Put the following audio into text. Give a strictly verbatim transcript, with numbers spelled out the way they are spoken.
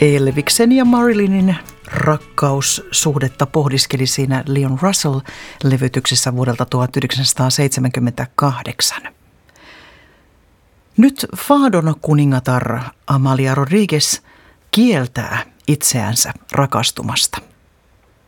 Elviksen ja Marilynin rakkaussuhdetta pohdiskeli siinä Leon Russell-levytyksessä vuodelta tuhatyhdeksänsataaseitsemänkymmentäkahdeksan. Nyt Fadon kuningatar Amalia Rodriguez kieltää itseänsä rakastumasta.